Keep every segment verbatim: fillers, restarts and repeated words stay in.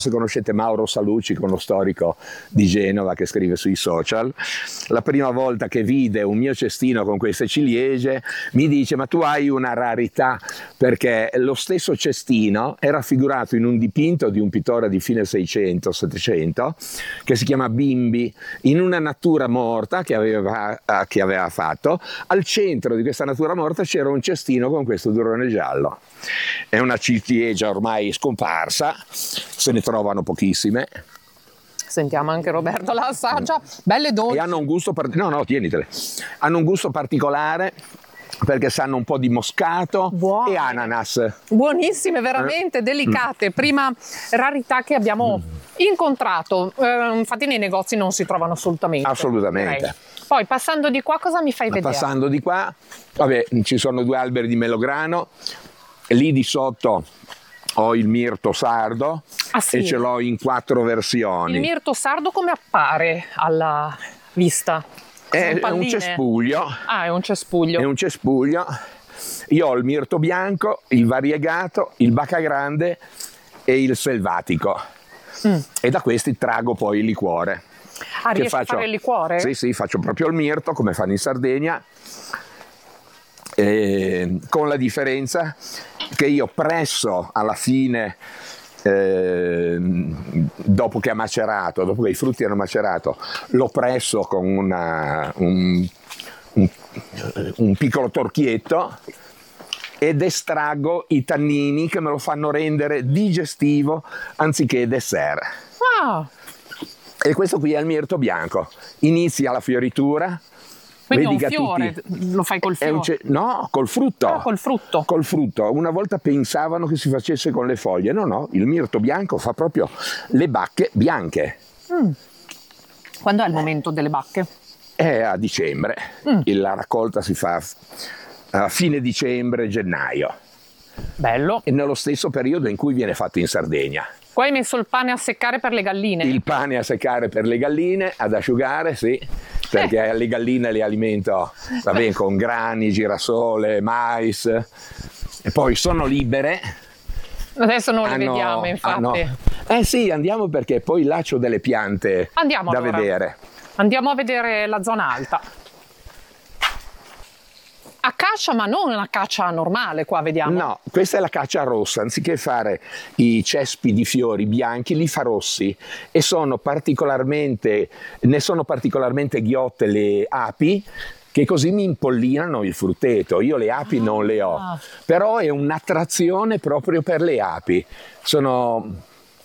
Se conoscete Mauro Salucci, uno storico di Genova che scrive sui social, la prima volta che vide un mio cestino con queste ciliegie mi dice: ma tu hai una rarità, perché lo stesso cestino è raffigurato in un dipinto di un pittore di fine seicento settecento che si chiama Bimbi, in una natura morta che aveva, che aveva fatto. Al centro di questa natura morta c'era un cestino con questo durone giallo. È una ciliegia ormai scomparsa, se ne trovano pochissime. Sentiamo anche Roberto la assaggia, belle dolci. E hanno un gusto particolare, no no tienitele, hanno un gusto particolare perché sanno un po' di moscato. Buone. E ananas. Buonissime, veramente eh. delicate, prima rarità che abbiamo mm. incontrato, eh, infatti nei negozi non si trovano assolutamente. Assolutamente. Direi. Poi passando di qua cosa mi fai Ma vedere? Passando di qua, vabbè, ci sono due alberi di melograno, lì di sotto ho il mirto sardo. Ah, sì? E ce l'ho in quattro versioni. Il mirto sardo come appare alla vista? È, è un cespuglio. Ah, è un cespuglio. È un cespuglio. Io ho il mirto bianco, il variegato, il baccagrande e il selvatico. Mm. E da questi trago poi il liquore. Ah, riesci faccio, a fare il liquore? Sì, sì, faccio proprio il mirto, come fanno in Sardegna, e, con la differenza che io presso alla fine, eh, dopo che ha macerato, dopo che i frutti hanno macerato, lo presso con una, un, un, un piccolo torchietto ed estraggo i tannini che me lo fanno rendere digestivo anziché dessert. Ah. E questo qui è il mirto bianco. Inizia la fioritura. Quindi Vedi un fiore, tutti, lo fai col fiore? No, col frutto. Ah, col frutto. Col frutto. Una volta pensavano che si facesse con le foglie. No, no, il mirto bianco fa proprio le bacche bianche. Mm. Quando è il momento delle bacche? È a dicembre. Mm. La raccolta si fa a fine dicembre, gennaio. Bello. E nello stesso periodo in cui viene fatto in Sardegna. Poi hai messo il pane a seccare per le galline? Il pane a seccare per le galline, ad asciugare, sì, perché eh. le galline le alimento va bene, con grani, girasole, mais, e poi sono libere. Adesso non hanno, le vediamo, infatti. Hanno, eh sì, andiamo perché poi là c'ho delle piante andiamo, da allora. vedere. Andiamo a vedere la zona alta. Acacia, ma non una caccia normale, qua vediamo. No, questa è la caccia rossa, anziché fare i cespi di fiori bianchi, li fa rossi e sono particolarmente, ne sono particolarmente ghiotte le api, che così mi impollinano il frutteto. Io le api ah. non le ho, però è un'attrazione proprio per le api. Sono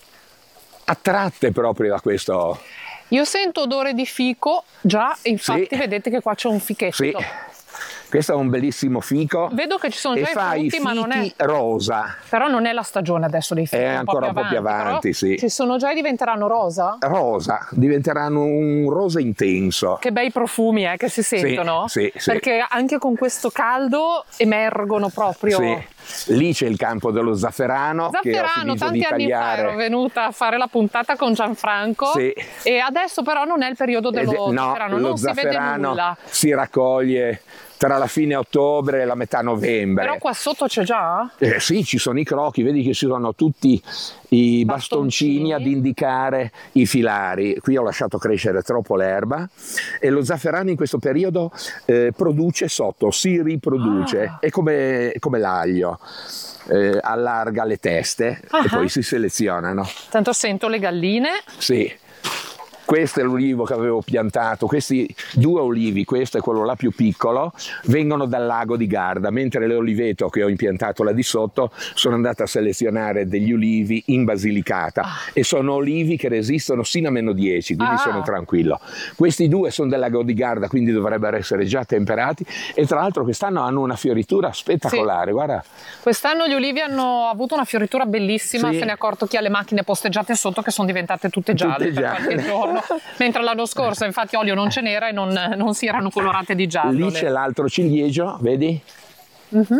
attratte proprio da questo. Io sento odore di fico, già, infatti sì. Vedete che qua c'è un fichetto. Sì. Questo è un bellissimo fico. Vedo che ci sono già e i fa frutti, i ma non è rosa. Però non è la stagione adesso dei fichi. È ancora un po' più avanti, avanti sì. Ci sono già e diventeranno rosa? Rosa, diventeranno un rosa intenso. Che bei profumi eh, che si sentono. Sì, sì, sì. Perché anche con questo caldo emergono proprio. Sì. Lì c'è il campo dello zafferano. Zafferano, che tanti anni tagliare. fa ero venuta a fare la puntata con Gianfranco. Sì. E adesso però non è il periodo dello Ed, no, zafferano, non si vede nulla. Si raccoglie tra la fine ottobre e la metà novembre. Però qua sotto c'è già? Eh, sì, ci sono i crocchi, vedi che ci sono tutti i bastoncini, bastoncini ad indicare i filari. Qui ho lasciato crescere troppo l'erba e lo zafferano in questo periodo eh, produce sotto, si riproduce, ah. è come, come l'aglio. Eh, allarga le teste ah. e poi si selezionano. Tanto sento le galline. Sì. Questo è l'ulivo che avevo piantato, questi due olivi, questo è quello là più piccolo, vengono dal lago di Garda, mentre l'oliveto che ho impiantato là di sotto sono andato a selezionare degli ulivi in Basilicata ah. e sono olivi che resistono sino a meno dieci, quindi ah. sono tranquillo. Questi due sono del lago di Garda, quindi dovrebbero essere già temperati e tra l'altro quest'anno hanno una fioritura spettacolare, sì. Guarda. Quest'anno gli ulivi hanno avuto una fioritura bellissima, sì. Se ne è accorto chi ha le macchine posteggiate sotto che sono diventate tutte gialle tutte per gialle. qualche giorno. Mentre l'anno scorso infatti olio non ce n'era e non, non si erano colorate di giallo. Lì c'è l'altro ciliegio, vedi? Uh-huh.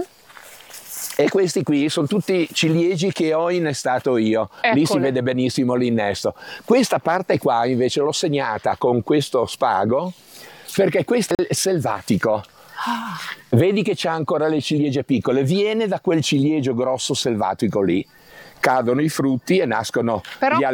E questi qui sono tutti ciliegi che ho innestato io. Eccole. Lì si vede benissimo l'innesto. Questa parte qua invece l'ho segnata con questo spago perché questo è selvatico. Ah. Vedi che c'ha ancora le ciliegie piccole, viene da quel ciliegio grosso selvatico lì. Cadono i frutti e nascono Però gli alberi.